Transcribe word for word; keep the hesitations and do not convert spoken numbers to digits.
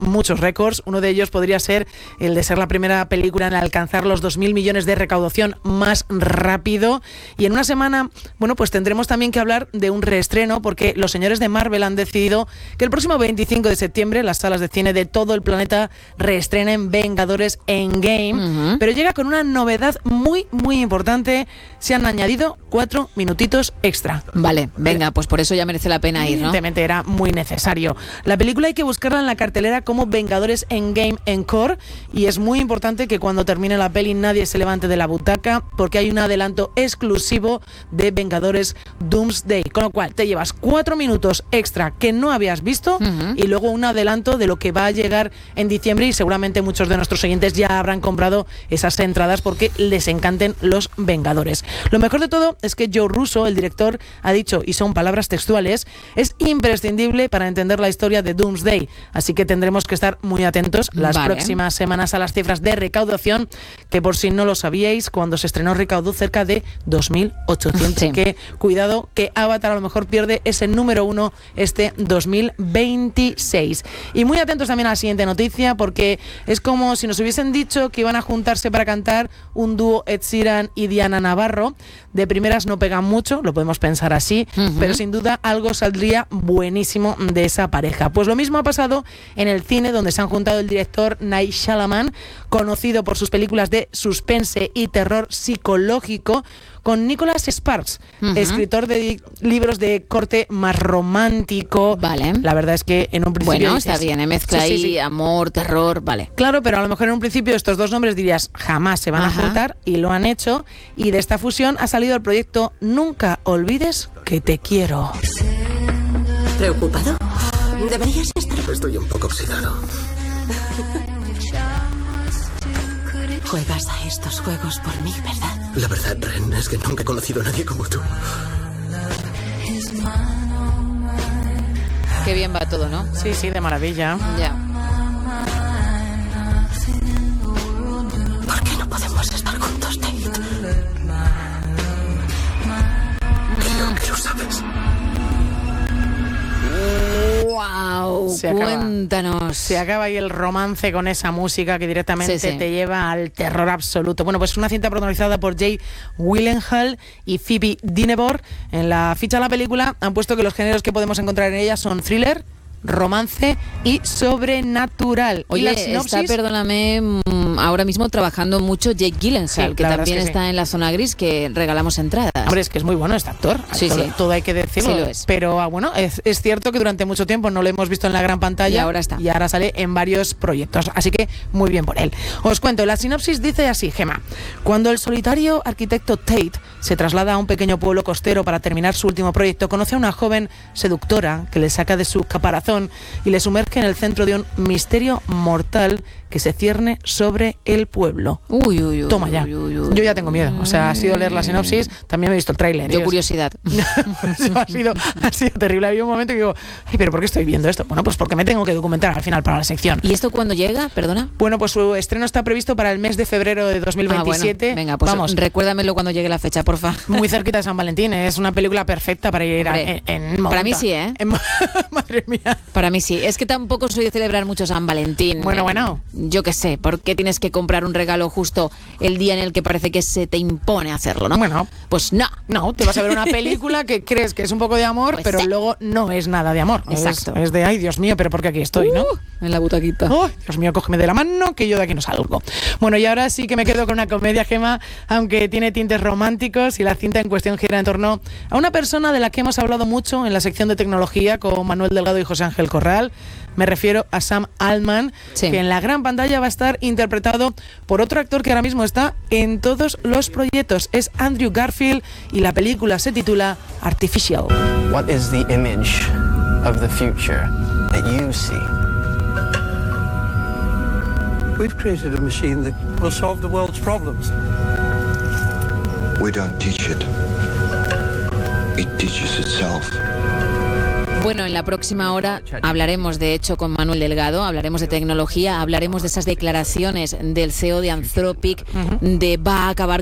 muchos récords. Uno de ellos podría ser el de ser la primera película en alcanzar los dos mil millones de recaudación más rápido. Y en una semana, bueno, pues tendremos también que hablar de un reestreno, porque los señores de Marvel han decidido que el próximo veinticinco de septiembre las salas de cine de todo el planeta reestrenen Vengadores Endgame. Uh-huh. Pero llega con una novedad muy, muy importante. Se han añadido cuatro minutitos extra. Vale, venga, pues por eso ya merece la pena ir, ¿no? Evidentemente era muy necesario. La película hay que buscarla en la cartelera como Vengadores Endgame Encore, y es muy importante que cuando termine la peli nadie se levante de la butaca, porque hay un adelanto exclusivo de Vengadores Doomsday, con lo cual te llevas cuatro minutos extra que no habías visto, uh-huh, y luego un adelanto de lo que va a llegar en diciembre, y seguramente muchos de nuestros oyentes ya habrán comprado esas entradas porque les encanten los Vengadores. Lo mejor de todo es que Joe Russo, el director, ha dicho, y son palabras textuales, es imprescindible para entender la historia de Doomsday, así que tendremos que estar muy atentos las vale. próximas semanas a las cifras de recaudación, que por si no lo sabíais, cuando se estrenó recaudó cerca de dos mil ochocientos. Sí. Que cuidado, que Avatar a lo mejor pierde ese número uno este dos mil veintiséis. Y muy atentos también a la siguiente noticia, porque es como si nos hubiesen dicho que iban a juntarse para cantar un dúo Ed Sheeran y Diana Navarro. De primeras no pegan mucho, lo podemos pensar así, uh-huh, pero sin duda algo saldría buenísimo de esa pareja. Pues lo mismo ha pasado en el cine, donde se han juntado el director Night Shyamalan, conocido por sus películas de suspense y terror psicológico, con Nicholas Sparks, uh-huh, escritor de libros de corte más romántico. Vale. La verdad es que en un principio... Bueno, dices, está bien, ¿eh? Mezcla ahí sí, sí, sí. amor, terror, vale. Claro, pero a lo mejor en un principio estos dos nombres dirías jamás se van Ajá. a juntar, y lo han hecho, y de esta fusión ha salido el proyecto Nunca olvides que te quiero. ¿Preocupado? Deberías estar... Estoy un poco oxidado. Juegas a estos juegos por mí, ¿verdad? La verdad, Ren, es que nunca he conocido a nadie como tú. Qué bien va todo, ¿no? Sí, sí, de maravilla. Ya. ¿Por qué no podemos estar juntos, Tate? Creo que lo sabes. ¡Wow! Se acaba, Cuéntanos. Se acaba ahí el romance con esa música que directamente sí, sí. te lleva al terror absoluto. Bueno, pues una cinta protagonizada por Jake Gyllenhaal y Phoebe Dynevor. En la ficha de la película han puesto que los géneros que podemos encontrar en ella son thriller, romance y sobrenatural. Oye, y la sinopsis... está, perdóname, ahora mismo trabajando mucho Jake Gyllenhaal, sí, que también que está sí. en la zona gris, que regalamos entradas. Hombre, es que es muy bueno este actor. Sí, todo, sí. todo hay que decirlo. Sí lo es. Pero bueno, es, es cierto que durante mucho tiempo no lo hemos visto en la gran pantalla. Y ahora está. Y ahora sale en varios proyectos. Así que muy bien por él. Os cuento, la sinopsis dice así, Gema. Cuando el solitario arquitecto Tate se traslada a un pequeño pueblo costero para terminar su último proyecto, conoce a una joven seductora que le saca de su caparazón y le sumerge en el centro de un misterio mortal que se cierne sobre el pueblo. Uy, uy, uy. Toma ya. Uy, uy, uy. Yo ya tengo miedo. O sea, ha sido leer la sinopsis, también me he visto el tráiler. Yo curiosidad. ha, sido, ha sido terrible. Había un momento que digo, ay, pero ¿por qué estoy viendo esto? Bueno, pues porque me tengo que documentar al final para la sección. ¿Y esto cuándo llega? Perdona. Bueno, pues su estreno está previsto para el mes de febrero de dos mil veintisiete. Ah, bueno. Venga, pues vamos, recuérdamelo cuando llegue la fecha, porfa. Muy cerquita de San Valentín. Es una película perfecta para ir Hombre, a, en, en Para mí sí, ¿eh? En, madre mía. Para mí sí. Es que tampoco soy de celebrar mucho San Valentín. Bueno, bueno. Yo qué sé, ¿por qué tienes que comprar un regalo justo el día en el que parece que se te impone hacerlo, no? Bueno, pues no. No, te vas a ver una película que crees que es un poco de amor, pues pero sí. luego no es nada de amor. Exacto. Es, es de, ay, Dios mío, pero ¿por qué aquí estoy, uh, no? En la butaquita. Oh, Dios mío, cógeme de la mano que yo de aquí no salgo. Bueno, y ahora sí que me quedo con una comedia, Gema, aunque tiene tintes románticos, y la cinta en cuestión gira en torno a una persona de la que hemos hablado mucho en la sección de tecnología con Manuel Delgado y José Ángel Corral. Me refiero a Sam Altman, sí. que en la gran pantalla va a estar interpretado por otro actor que ahora mismo está en todos los proyectos. Es Andrew Garfield, y la película se titula Artificial. What is the image of the future that you see? We've created a machine that will solve the world's problems. We don't teach it. It teaches itself. Bueno, en la próxima hora hablaremos, de hecho, con Manuel Delgado, hablaremos de tecnología, hablaremos de esas declaraciones del C E O de Anthropic, uh-huh. de va a acabar